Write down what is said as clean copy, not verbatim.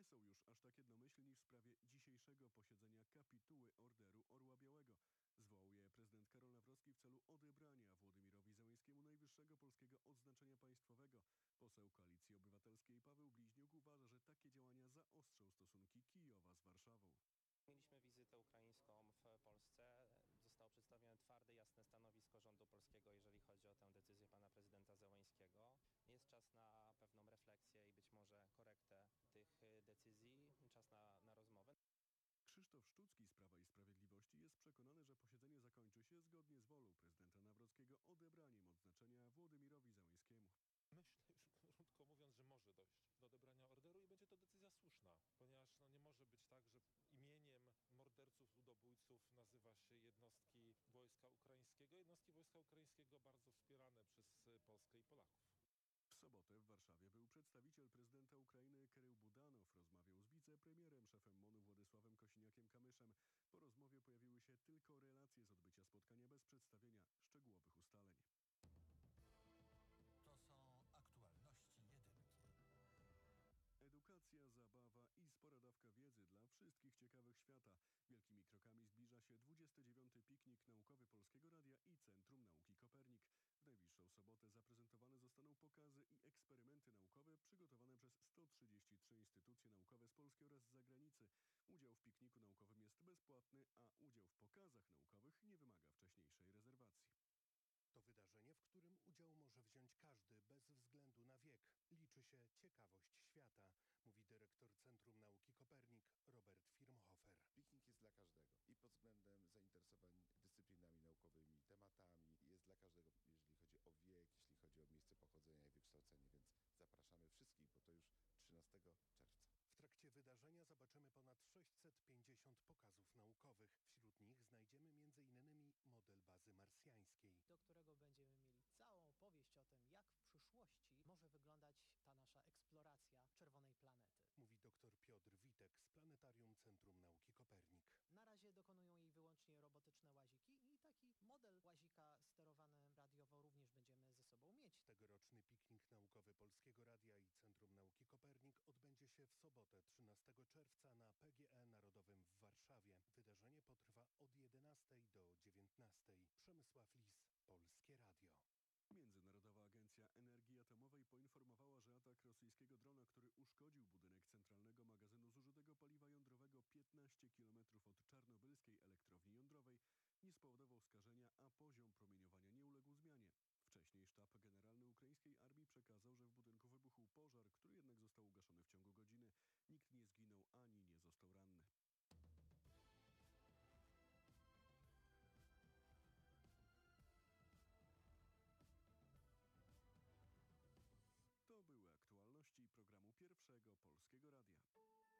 są już aż tak jednomyślni w sprawie dzisiejszego posiedzenia kapituły Orderu Orła Białego. Zwołał je prezydent Karol Nawrocki w celu odebrania Włodymirowi Zełenskiemu najwyższego polskiego odznaczenia państwowego. Poseł Koalicji Obywatelskiej Paweł Bliźniuk uważa, że takie działania zaostrzą stosunki Kijowa z Warszawą. Mieliśmy wizytę ukraińską w Polsce. Zostało przedstawione twarde, jasne stanowisko rządu polskiego, jeżeli chodzi o tę decyzję pana prezydenta Zełenskiego. Jest czas na pewną refleksję i być może korektę tych decyzji, czas na rozmowę. Krzysztof Szczucki z Prawa i Sprawiedliwości jest przekonany, że posiedzenie zakończy się zgodnie z wolą prezydenta Nawrockiego odebraniem odznaczenia Włodymirowi Zełenskiemu. Myślę już krótko mówiąc, że może dojść do odebrania orderu i będzie to decyzja słuszna, ponieważ nie może być tak, że imieniem morderców, ludobójców nazywa się jednostki Wojska Ukraińskiego. Jednostki Wojska Ukraińskiego bardzo wspierane przez Polskę i Polaków. W sobotę w Warszawie był przedstawiciel prezydenta Ukrainy Kirył Budanow. Rozmawiał z wicepremierem, szefem MON-u Władysławem Kosiniakiem-Kamyszem. Po rozmowie pojawiły się tylko relacje z odbycia spotkania bez przedstawienia szczegółowych ustaleń. To są aktualności jedynki. Edukacja, zabawa i spora dawka wiedzy dla wszystkich ciekawych świata. Wielkimi krokami zbliża się 29. piknik naukowy Polskiego Radia i Centrum Nauki Kopernik. W najbliższą sobotę zaprezentowane zostaną pokazy i eksperymenty naukowe przygotowane przez 133 instytucje naukowe z Polski oraz z zagranicy. Udział w pikniku naukowym jest bezpłatny, a udział w pokazach naukowych nie wymaga wcześniejszej rezerwacji. To wydarzenie, w którym udział może wziąć każdy, bez względu na wiek. Liczy się ciekawość świata, mówi dyrektor Centrum Nauki Kopernik Robert Firmhofer. Piknik jest dla każdego i pod względem zainteresowań dyscyplinami naukowymi, tematami. Jest dla każdego, jeżeli chodzi o wiek, jeśli chodzi o miejsce pochodzenia i wykształcenie, więc zapraszamy wszystkich, bo to już 13 czerwca. W trakcie wydarzenia zobaczymy ponad 650 pokazów naukowych. Wśród nich znajdziemy m.in. model bazy marsjańskiej, do którego będziemy mieli całą opowieść o tym, jak w przyszłości może wyglądać ta nasza eksploracja czerwonej planety. Mówi dr Piotr Witek z Planetarium Centrum Nauki Kopernik. Na razie dokonują jej wyłącznie robotyczne łaziki i taki model łazika sterowany radiowo również będziemy ze sobą mieć. Tegoroczny piknik naukowy Polskiego Radia i Centrum Nauki Kopernik odbędzie się w sobotę 13 czerwca na PGE Narodowym w Warszawie. Wydarzenie potrwa od 11 do 19. Przemysław Lis, Polskie Radio. Międzynarodowa Agencja Energii Atomowej poinformowała, że atak rosyjskiego drona, który uszkodził budynek centralnego magazynu zużytego paliwa jądrowego 15 km od czarnobylskiej elektrowni jądrowej, nie spowodował skażenia, a poziom promieniowania nie uległ zmianie. Wcześniej sztab generalny ukraińskiej armii przekazał, że w budynku wybuchł pożar, który jednak został ugaszony w ciągu godziny. Nikt nie zginął ani nie został ranny. To były aktualności programu Pierwszego Polskiego Radia.